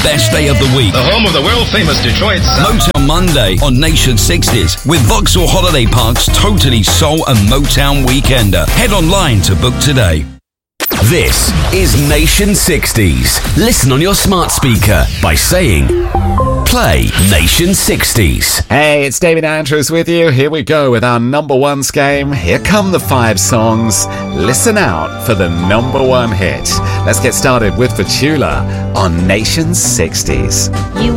best day of the week. The home of the world-famous Detroit Sound. Motown Monday on Nation 60s with Vauxhall Holiday Park's Totally Soul and Motown Weekender. Head online to book today. This is Nation 60s. Listen on your smart speaker by saying, play Nation 60s. Hey, it's David Andrews with you. Here we go with our number ones game. Here come the 5 songs. Listen out for the number 1 hit. Let's get started with Petula on Nation 60s. You